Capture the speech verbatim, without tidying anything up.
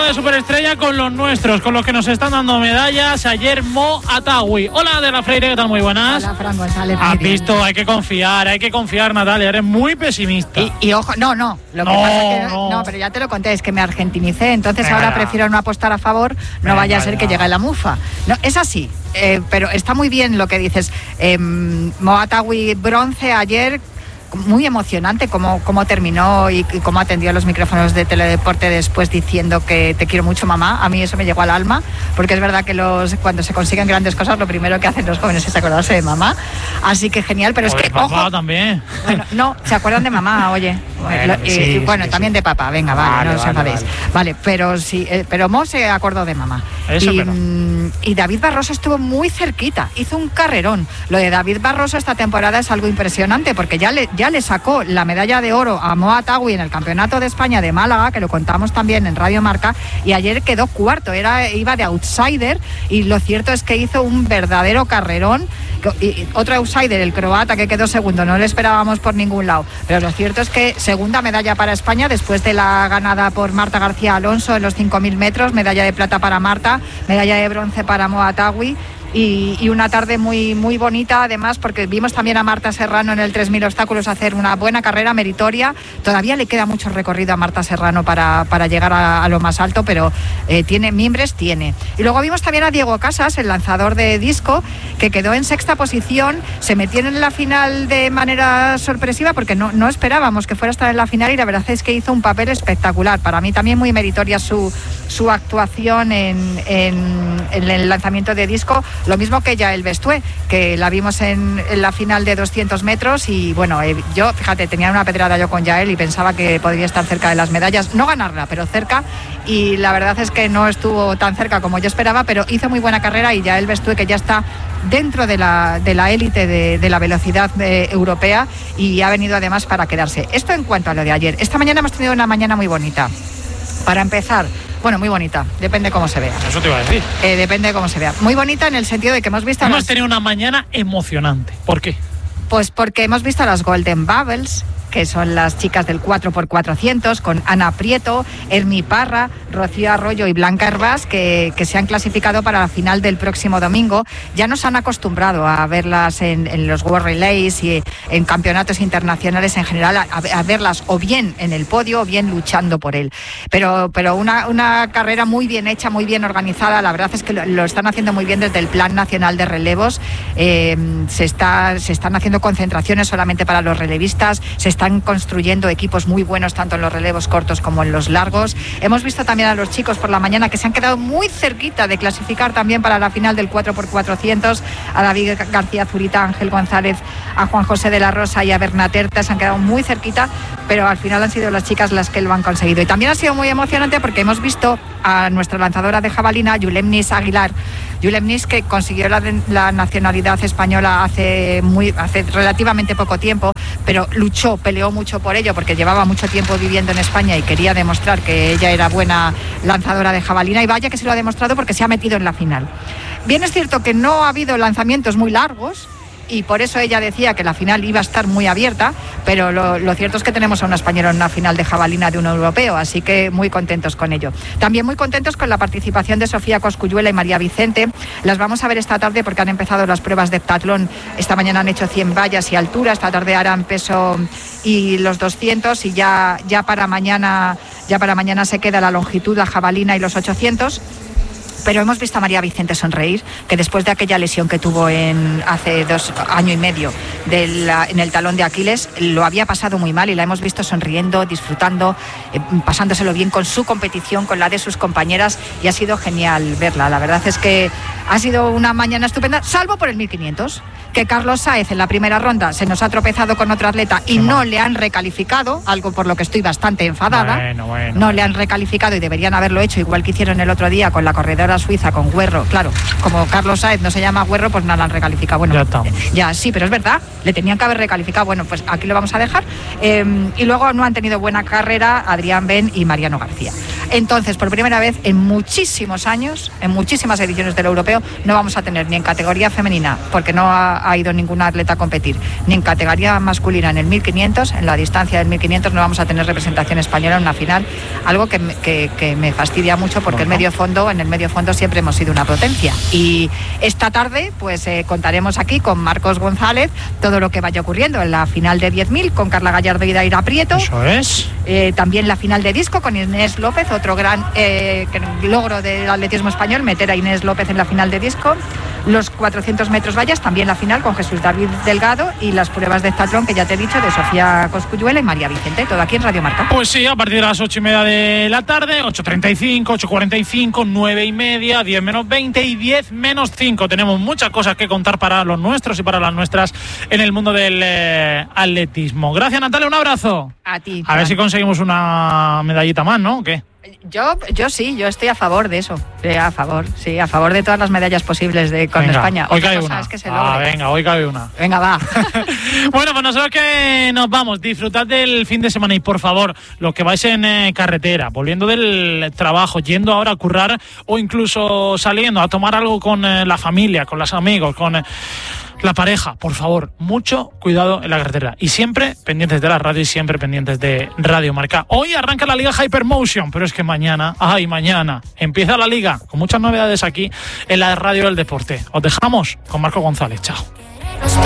de Superestrella con los nuestros, con los que nos están dando medallas. Ayer Mo Atawi. Hola, de la Freire, ¿qué tal? Muy buenas. Hola, Fran González. Has visto, hay que confiar, hay que confiar, Natalia, eres muy pesimista. Y, y ojo, no, no, lo no, que pasa es que no. no, pero ya te lo conté, es que me argentinicé, entonces Venga. ahora prefiero no apostar a favor, no Venga, vaya a ser ya. que llegue la mufa. No, es así, eh, pero está muy bien lo que dices. Eh, Mo Atawi bronce ayer. Muy emocionante cómo, cómo terminó y, y cómo atendió a los micrófonos de Teledeporte después diciendo que te quiero mucho, mamá. A mí eso me llegó al alma, porque es verdad que los cuando se consiguen grandes cosas lo primero que hacen los jóvenes es acordarse de mamá. Así que genial, pero o es que, papá ojo, también. Bueno, no, se acuerdan de mamá, oye. Bueno, y, sí, y, bueno, sí, también sí. de papá, venga, vale, Vale, no os vale, enfadéis. vale. Vale, pero sí, eh, pero Mo se acordó de mamá. Eso y, es verdad. mm, y David Barroso estuvo muy cerquita, hizo un carrerón. Lo de David Barroso esta temporada es algo impresionante, porque ya le, ya le sacó la medalla de oro a Mo Atawi en el Campeonato de España de Málaga, que lo contamos también en Radio Marca, y ayer quedó cuarto, era, iba de outsider, y lo cierto es que hizo un verdadero carrerón. Y otro outsider, el croata, que quedó segundo, no le esperábamos por ningún lado, pero lo cierto es que segunda medalla para España después de la ganada por Marta García Alonso en los cinco mil metros, medalla de plata para Marta, medalla de bronce para Mo Atawi. Y, y una tarde muy muy bonita, además, porque vimos también a Marta Serrano en el tres mil obstáculos hacer una buena carrera meritoria. Todavía le queda mucho recorrido a Marta Serrano para, para llegar a, a lo más alto, pero eh, tiene mimbres, tiene. Y luego vimos también a Diego Casas, el lanzador de disco, que quedó en sexta posición, se metió en la final de manera sorpresiva, porque no, no esperábamos que fuera a estar en la final, y la verdad es que hizo un papel espectacular. Para mí también muy meritoria su, su actuación en, en, en el lanzamiento de disco. Lo mismo que Yael Bestué, que la vimos en, en la final de doscientos metros, y bueno, eh, yo, fíjate, tenía una pedrada yo con Yael y pensaba que podría estar cerca de las medallas, no ganarla, pero cerca, y la verdad es que no estuvo tan cerca como yo esperaba, pero hizo muy buena carrera, y Yael Bestué, que ya está dentro de la de la élite de, de la velocidad eh, europea, y ha venido además para quedarse. Esto en cuanto a lo de ayer. Esta mañana hemos tenido una mañana muy bonita. Para empezar, bueno, muy bonita, depende cómo se vea. Eso te iba a decir. Eh, depende de cómo se vea. Muy bonita en el sentido de que hemos visto... Hemos las, tenido una mañana emocionante. ¿Por qué? Pues porque hemos visto las Golden Bubbles, que son las chicas del cuatro por cuatrocientos, con Ana Prieto, Hermi Parra, Rocío Arroyo y Blanca Hervás, que, que se han clasificado para la final del próximo domingo. Ya nos han acostumbrado a verlas en, en los World Relays y en campeonatos internacionales en general, a, a verlas o bien en el podio o bien luchando por él. Pero, pero una, una carrera muy bien hecha, muy bien organizada. La verdad es que lo, lo están haciendo muy bien desde el Plan Nacional de Relevos. Eh, se, está, se están haciendo concentraciones solamente para los relevistas, se están construyendo equipos muy buenos tanto en los relevos cortos como en los largos. Hemos visto también a los chicos por la mañana que se han quedado muy cerquita de clasificar también para la final del cuatro por cuatrocientos, a David García Zurita, a Ángel González, a Juan José de la Rosa y a Bernaterta. Se han quedado muy cerquita, pero al final han sido las chicas las que lo han conseguido. Y también ha sido muy emocionante porque hemos visto a nuestra lanzadora de jabalina, Yulemnis Aguilar. Yulemnis, que consiguió la, la nacionalidad española hace, muy, hace relativamente poco tiempo, pero luchó, peleó mucho por ello porque llevaba mucho tiempo viviendo en España y quería demostrar que ella era buena lanzadora de jabalina, y vaya que se lo ha demostrado porque se ha metido en la final. Bien, es cierto que no ha habido lanzamientos muy largos, y por eso ella decía que la final iba a estar muy abierta, pero lo, lo cierto es que tenemos a una española en una final de jabalina de un europeo, así que muy contentos con ello. También muy contentos con la participación de Sofía Cosculluela y María Vicente. Las vamos a ver esta tarde porque han empezado las pruebas de heptatlón. Esta mañana han hecho cien vallas y altura, esta tarde harán peso y los doscientos, y ya, ya para mañana, ya para mañana se queda la longitud, la jabalina y los ochocientos. Pero hemos visto a María Vicente sonreír, que después de aquella lesión que tuvo en hace dos año y medio de la, en el talón de Aquiles, lo había pasado muy mal, y la hemos visto sonriendo, disfrutando, eh, pasándoselo bien con su competición, con la de sus compañeras, y ha sido genial verla. La verdad es que ha sido una mañana estupenda, salvo por el mil quinientos, que Carlos Sáez en la primera ronda se nos ha tropezado con otro atleta y no le han recalificado, algo por lo que estoy bastante enfadada. Bueno, bueno, no bueno. le han recalificado y deberían haberlo hecho, igual que hicieron el otro día con la corredora la Suiza con Güerro. Claro, como Carlos Sainz no se llama Güerro, pues nada, la han recalificado. Bueno, ya estamos. Ya, sí, pero es verdad, le tenían que haber recalificado. Bueno, pues aquí lo vamos a dejar. Eh, y luego no han tenido buena carrera Adrián Ben y Mariano García. Entonces, por primera vez en muchísimos años, en muchísimas ediciones del europeo, no vamos a tener ni en categoría femenina, porque no ha, ha ido ninguna atleta a competir, ni en categoría masculina en el mil quinientos, en la distancia del mil quinientos no vamos a tener representación española en una final, algo que, que, que me fastidia mucho porque el medio fondo, en el medio fondo siempre hemos sido una potencia. Y esta tarde, pues eh, contaremos aquí con Marcos González todo lo que vaya ocurriendo en la final de diez mil con Carla Gallardo y Daira Prieto. Eso es. Eh, también la final de disco con Inés López, otro gran eh, logro del atletismo español, meter a Inés López en la final de disco. Los cuatrocientos metros vallas, también la final con Jesús David Delgado, y las pruebas de heptatlón que ya te he dicho, de Sofía Cosculluela y María Vicente, todo aquí en Radio Marca. Pues sí, a partir de las ocho y media de la tarde, ocho treinta y cinco, ocho cuarenta y cinco, nueve y media, diez menos veinte y diez menos cinco. Tenemos muchas cosas que contar para los nuestros y para las nuestras en el mundo del eh, atletismo. Gracias, Natalia, un abrazo. A ti. A ver si conseguimos una medallita más, ¿no? ¿O qué? Yo, yo sí, yo estoy a favor de eso. Sí, a favor, sí, a favor de todas las medallas posibles de con venga, España. Hoy Otra cae cosa una. Es que se ah, logre. venga, hoy cae una. Venga, va. Bueno, pues nosotros que nos vamos, disfrutad del fin de semana y por favor, los que vais en eh, carretera, volviendo del trabajo, yendo ahora a currar o incluso saliendo a tomar algo con eh, la familia, con los amigos, con eh, la pareja, por favor, mucho cuidado en la carretera y siempre pendientes de la radio y siempre pendientes de Radio Marca. Hoy arranca la Liga Hypermotion, pero es que mañana, ay, mañana empieza la Liga con muchas novedades aquí en la Radio del Deporte. Os dejamos con Marco González. Chao.